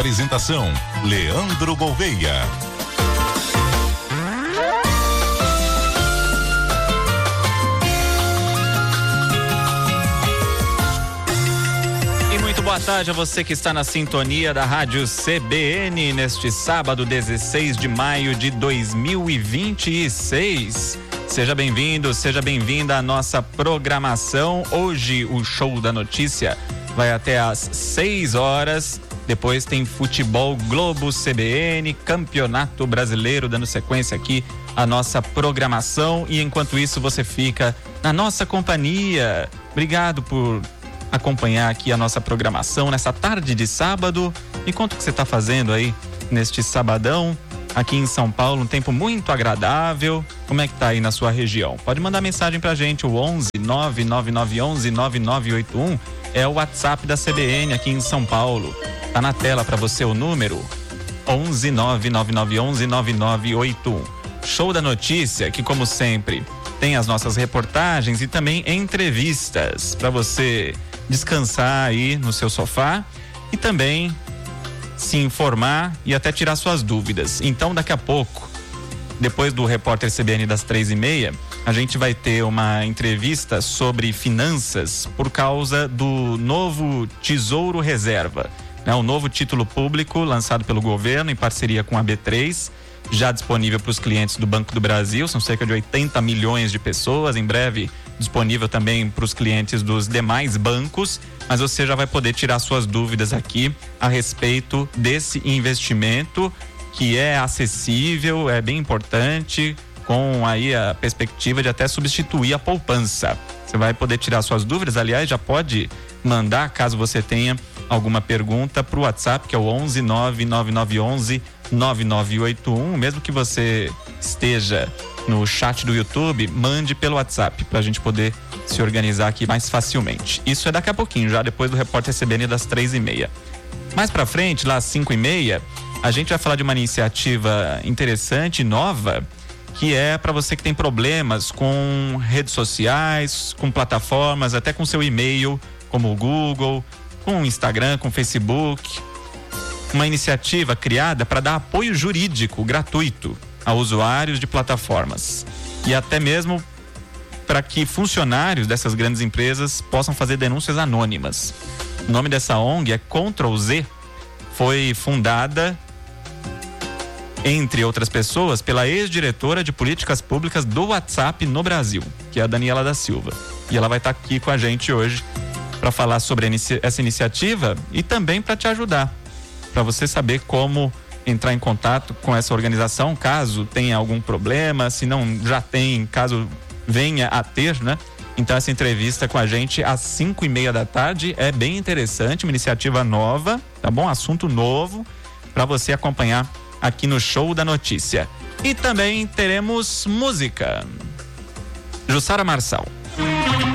Apresentação: Leandro Gouveia. Boa tarde a você que está na sintonia da Rádio CBN neste sábado, 16 de maio de 2026. Seja bem-vindo, seja bem-vinda à nossa programação. Hoje o Show da Notícia vai até às 6 horas. Depois tem Futebol Globo CBN, Campeonato Brasileiro, dando sequência aqui à nossa programação. E enquanto isso você fica na nossa companhia. Obrigado por acompanhar aqui a nossa programação nessa tarde de sábado. Me conta o que você está fazendo aí neste sabadão aqui em São Paulo, um tempo muito agradável. Como é que tá aí na sua região? Pode mandar mensagem pra gente, o 11 99911 9981 é o WhatsApp da CBN aqui em São Paulo. Tá na tela para você o número 11 99911 9981. Show da Notícia, que como sempre tem as nossas reportagens e também entrevistas para você descansar aí no seu sofá e também se informar e até tirar suas dúvidas. Então, daqui a pouco, depois do Repórter CBN das 3h30, a gente vai ter uma entrevista sobre finanças por causa do novo Tesouro Reserva, né? Um novo título público lançado pelo governo em parceria com a B3, já disponível para os clientes do Banco do Brasil. São cerca de 80 milhões de pessoas, em breve disponível também para os clientes dos demais bancos, mas você já vai poder tirar suas dúvidas aqui a respeito desse investimento que é acessível, é bem importante, com aí a perspectiva de até substituir a poupança. Você vai poder tirar suas dúvidas, aliás, já pode mandar, caso você tenha alguma pergunta, para o WhatsApp, que é o 11 99911 9981, mesmo que você esteja no chat do YouTube, mande pelo WhatsApp para a gente poder se organizar aqui mais facilmente. Isso é daqui a pouquinho, já depois do Repórter CBN das 3h30. Mais para frente, lá às 5h30, a gente vai falar de uma iniciativa interessante, nova, que é para você que tem problemas com redes sociais, com plataformas, até com seu e-mail, como o Google, com o Instagram, com o Facebook. Uma iniciativa criada para dar apoio jurídico gratuito a usuários de plataformas e até mesmo para que funcionários dessas grandes empresas possam fazer denúncias anônimas. O nome dessa ONG é Ctrl+Z, foi fundada, entre outras pessoas, pela ex-diretora de políticas públicas do WhatsApp no Brasil, que é a Daniela da Silva. E ela vai estar aqui com a gente hoje para falar sobre essa iniciativa e também para te ajudar, para você saber como entrar em contato com essa organização, caso tenha algum problema, se não já tem, caso venha a ter, né? Então essa entrevista com a gente às 5h30 da tarde é bem interessante, uma iniciativa nova, tá bom? Assunto novo para você acompanhar aqui no Show da Notícia. E também teremos música. Jussara Marçal.